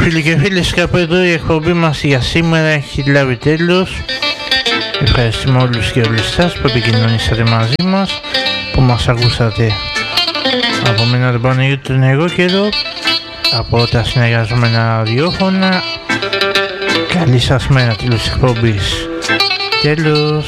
Φίλοι και φίλες, κάπου εδώ η εκπομπή μας για σήμερα έχει λάβει τέλος. Ευχαριστούμε όλους και όλες εσάς που επικοινωνήσατε μαζί μας, που μας ακούσατε. Από μένα τον Παναγιώτη τον εγώ καιρό, από τα συνεργαζόμενα ραδιόφωνα. Καλή σας μέρα τέλος εκπομπής. Τέλος.